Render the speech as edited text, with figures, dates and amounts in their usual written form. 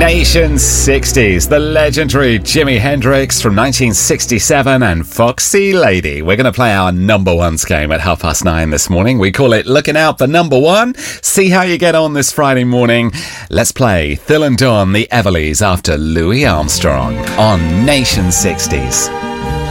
Nation 60s, the legendary Jimi Hendrix from 1967 and Foxy Lady. We're going to play our number ones game at 9:30 this morning. We call it Looking Out for Number One. See how you get on this Friday morning. Let's play Phil and Dawn, the Everlys, after Louis Armstrong on Nation 60s.